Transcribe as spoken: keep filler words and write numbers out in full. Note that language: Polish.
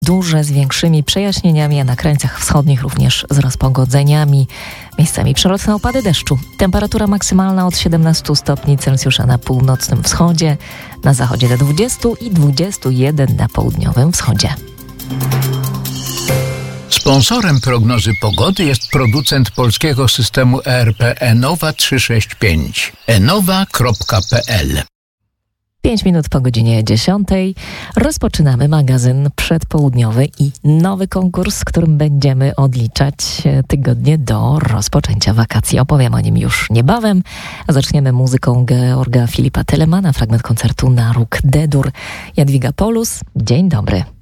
duże z większymi przejaśnieniami, a na krańcach wschodnich również z rozpogodzeniami. Miejscami przelotne opady deszczu. Temperatura maksymalna od siedemnastu stopni Celsjusza na północnym wschodzie, na zachodzie do dwudziestu i dwudziestu jeden na południowym wschodzie. Sponsorem prognozy pogody jest producent polskiego systemu E R P Enowa trzysta sześćdziesiąt pięć. enowa kropka p l. Pięć minut po godzinie dziesiątej rozpoczynamy magazyn przedpołudniowy i nowy konkurs, którym będziemy odliczać tygodnie do rozpoczęcia wakacji. Opowiem o nim już niebawem, a zaczniemy muzyką Georga Filipa Telemana, fragment koncertu na róg D-dur. Jadwiga Polus, dzień dobry.